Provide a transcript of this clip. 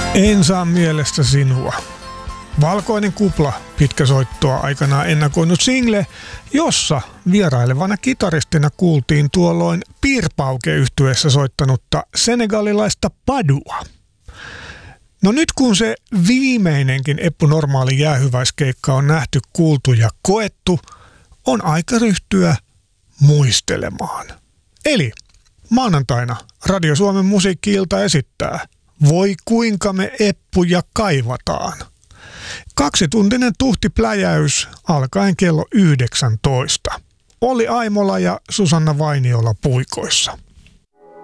En saa mielestä sinua. Valkoinen kupla, pitkä soittoa aikanaan ennakoinut single, jossa vierailevana kitaristina kuultiin tuolloin Piirpauke-yhtyeessä soittanutta senegalilaista Padua. No nyt kun se viimeinenkin Eppu Normaali jäähyväiskeikka on nähty, kuultu ja koettu, on aika ryhtyä muistelemaan. Eli maanantaina Radio Suomen musiikki-ilta esittää Voi kuinka me Eppuja kaivataan. 2-tuntinen tuhtipläjäys alkaen kello 19. Olli Aimola ja Susanna Vainiola puikoissa.